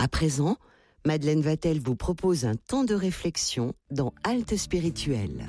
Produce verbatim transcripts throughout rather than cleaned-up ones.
À présent, Madeleine Vatel vous propose un temps de réflexion dans Halte spirituelle.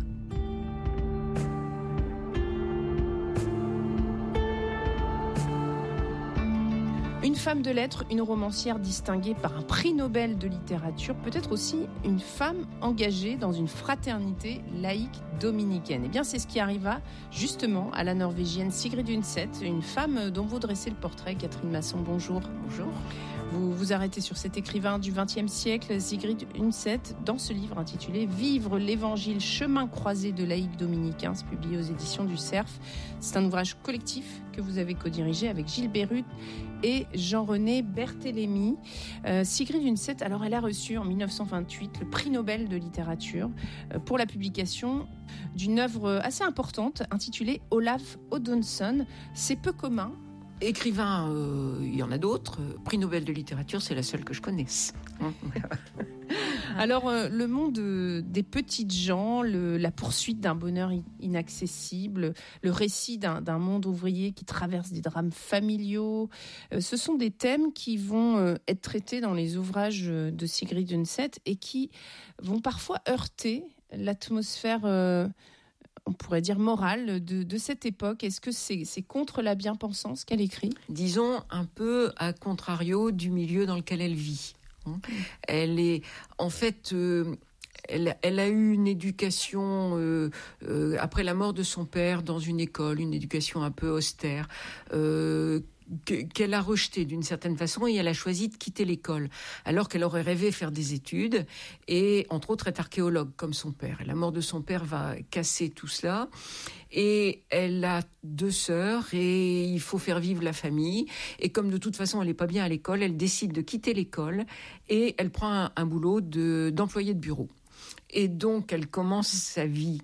Une femme de lettres, une romancière distinguée par un prix Nobel de littérature, peut-être aussi une femme engagée dans une fraternité laïque dominicaine. Eh bien, c'est ce qui arriva justement à la Norvégienne Sigrid Undset, une femme dont vous dressez le portrait. Catherine Masson, bonjour. Bonjour. Vous vous arrêtez sur cet écrivain du vingtième siècle, Sigrid Undset, dans ce livre intitulé « Vivre l'évangile, chemin croisé de laïcs dominicains », c'est publié aux éditions du Cerf. C'est un ouvrage collectif que vous avez co-dirigé avec Gilles Bérut et Jean-René Berthélémy. Euh, Sigrid Undset, alors elle a reçu en dix-neuf cent vingt-huit le prix Nobel de littérature euh, pour la publication d'une œuvre assez importante intitulée Olaf Oddsson. C'est peu commun. Écrivain, euh, il y en a d'autres. Prix Nobel de littérature, c'est la seule que je connaisse. Alors, euh, le monde euh, des petites gens, le, la poursuite d'un bonheur inaccessible, le récit d'un, d'un monde ouvrier qui traverse des drames familiaux, euh, ce sont des thèmes qui vont euh, être traités dans les ouvrages de Sigrid Undset et qui vont parfois heurter l'atmosphère euh, on pourrait dire morale de, de cette époque. Est-ce que c'est, c'est contre la bien-pensance qu'elle écrit ? Disons un peu à contrario du milieu dans lequel elle vit. Elle est, en fait, euh, elle, elle a eu une éducation euh, euh, après la mort de son père dans une école, une éducation un peu austère. Euh, qu'elle a rejeté d'une certaine façon et elle a choisi de quitter l'école alors qu'elle aurait rêvé faire des études et entre autres être archéologue comme son père. Et la mort de son père va casser tout cela et elle a deux sœurs et il faut faire vivre la famille et comme de toute façon elle n'est pas bien à l'école, elle décide de quitter l'école et elle prend un, un boulot de, d'employée de bureau. Et donc, elle commence sa vie